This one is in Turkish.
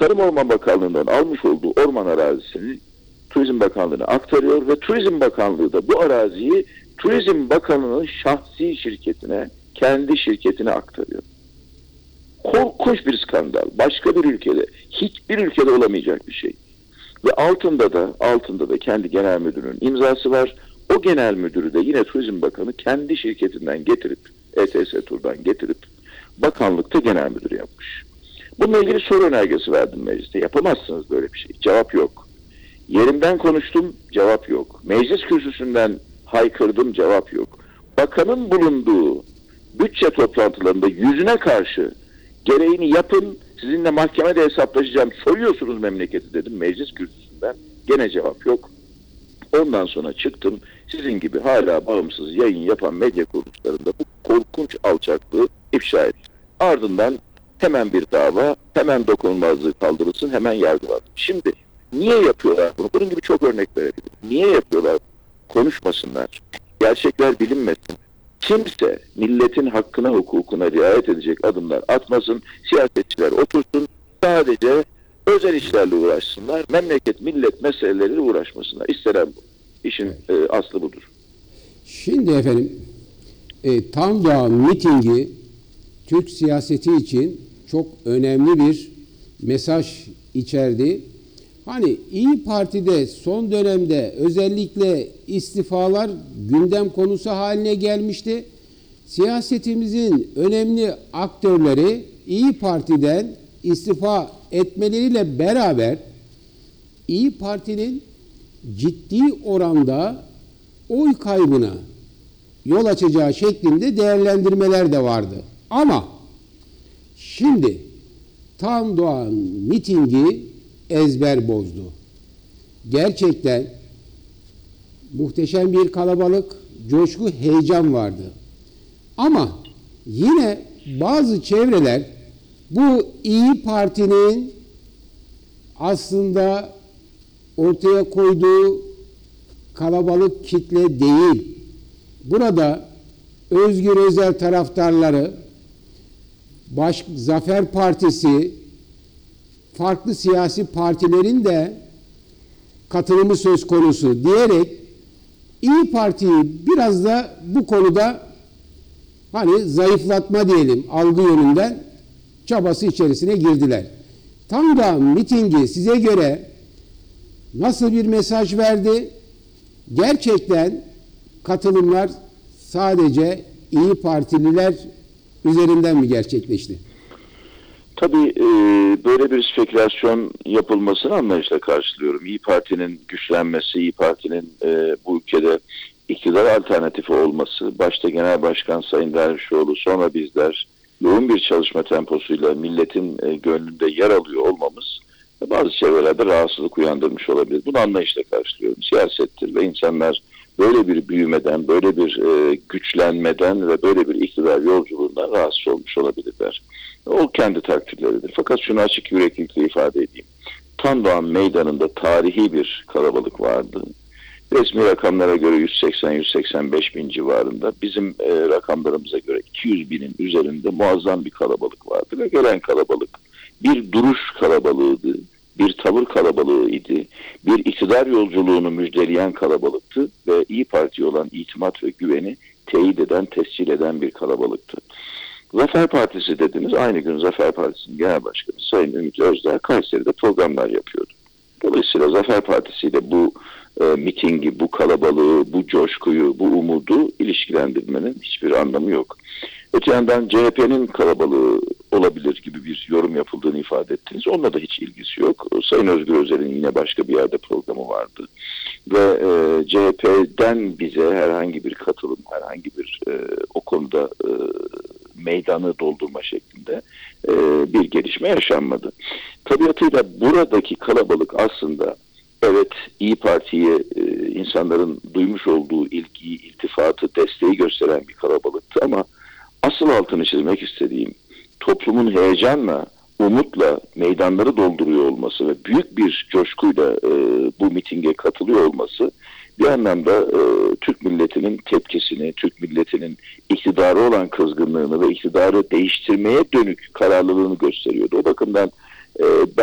Tarım Orman Bakanlığı'ndan almış olduğu orman arazisini Turizm Bakanlığı'na aktarıyor ve Turizm Bakanlığı da bu araziyi Turizm Bakanlığı'nın şahsi şirketine, kendi şirketine aktarıyor. Korkunç bir skandal. Başka bir ülkede, hiçbir ülkede olamayacak bir şey. Ve altında da kendi genel müdürünün imzası var. O genel müdürü de yine Turizm Bakanı kendi şirketinden getirip, ETS Tur'dan getirip bakanlıkta genel müdür yapmış. Bununla ilgili soru önergesi verdim mecliste. Yapamazsınız böyle bir şey. Cevap yok. Yerimden konuştum, cevap yok. Meclis kürsüsünden haykırdım, cevap yok. Bakanın bulunduğu bütçe toplantılarında yüzüne karşı gereğini yapın, sizinle mahkemede hesaplaşacağım, soyuyorsunuz memleketi dedim meclis kürsüsünden. Gene cevap yok. Ondan sonra çıktım, sizin gibi hala bağımsız yayın yapan medya kuruluşlarında bu korkunç alçaklığı ifşa ettim. Ardından hemen bir dava, hemen dokunulmazlığı kaldırılsın, hemen yargılandım. Şimdi niye yapıyorlar bunu? Bunun gibi çok örnek verebilirim. Niye yapıyorlar? Konuşmasınlar. Gerçekler bilinmesin. Kimse milletin hakkına, hukukuna riayet edecek adımlar atmasın. Siyasetçiler otursun. Sadece özel işlerle uğraşsınlar. Memleket, millet meseleleriyle uğraşmasınlar. İstenen bu. İşin aslı budur. Şimdi efendim Tam Doğa mitingi Türk siyaseti için çok önemli bir mesaj içerdi. Hani İyi Parti'de son dönemde özellikle istifalar gündem konusu haline gelmişti. Siyasetimizin önemli aktörleri İyi Parti'den istifa etmeleriyle beraber İyi Parti'nin ciddi oranda oy kaybına yol açacağı şeklinde değerlendirmeler de vardı. Ama şimdi Tam Doğan mitingi ezber bozdu. Gerçekten muhteşem bir kalabalık, coşku, heyecan vardı. Ama yine bazı çevreler bu İyi Parti'nin aslında ortaya koyduğu kalabalık kitle değil. Burada Özgür Özel taraftarları, Zafer Partisi, farklı siyasi partilerin de katılımı söz konusu diyerek İyi Parti'yi biraz da bu konuda hani zayıflatma diyelim algı yönünden çabası içerisine girdiler. Tam da mitingi size göre nasıl bir mesaj verdi? Gerçekten katılımlar sadece İyi Partililer üzerinden mi gerçekleşti? Tabii böyle bir spekülasyon yapılmasını anlayışla karşılıyorum. İyi Parti'nin güçlenmesi, İyi Parti'nin bu ülkede iktidar alternatifi olması, başta Genel Başkan Sayın Dervişoğlu, sonra bizler yoğun bir çalışma temposuyla milletin gönlünde yer alıyor olmamız bazı çevrelerde rahatsızlık uyandırmış olabilir. Bunu anlayışla karşılıyorum. Siyasettir ve insanlar böyle bir büyümeden, böyle bir güçlenmeden ve böyle bir iktidar yolculuğundan rahatsız olmuş olabilirler. O kendi takdirleridir. Fakat şunu açık yüreklilikle ifade edeyim. Tam Doğan Meydanı'nda tarihi bir kalabalık vardı. Resmi rakamlara göre 180-185 bin civarında. Bizim rakamlarımıza göre 200 binin üzerinde muazzam bir kalabalık vardı. Ve gelen kalabalık bir duruş kalabalığıydı. Bir tavır kalabalığıydı. Bir iktidar yolculuğunu müjdeleyen kalabalıktı. Ve İyi Parti'ye olan itimat ve güveni teyit eden, tescil eden bir kalabalıktı. Zafer Partisi dediniz. Aynı gün Zafer Partisi'nin Genel Başkanı Sayın Ümit Özdağ Kayseri'de programlar yapıyordu. Dolayısıyla Zafer Partisi ile bu mitingi, bu kalabalığı, bu coşkuyu, bu umudu ilişkilendirmenin hiçbir anlamı yok. Öte yandan CHP'nin kalabalığı olabilir gibi bir yorum yapıldığını ifade ettiniz. Onunla da hiç ilgisi yok. Sayın Özgür Özel'in yine başka bir yerde programı vardı. Ve CHP'den bize herhangi bir katılım, herhangi bir o konuda meydanı doldurma şeklinde bir gelişme yaşanmadı. Tabiatıyla buradaki kalabalık aslında evet İyi Parti'ye insanların duymuş olduğu ilgiyi, iltifatı, desteği gösteren bir kalabalıktı ama asıl altını çizmek istediğim toplumun heyecanla, umutla meydanları dolduruyor olması ve büyük bir coşkuyla bu mitinge katılıyor olması bir anlamda Türk milletinin tepkisini, Türk milletinin iktidarı olan kızgınlığını ve iktidarı değiştirmeye dönük kararlılığını gösteriyordu. O bakımdan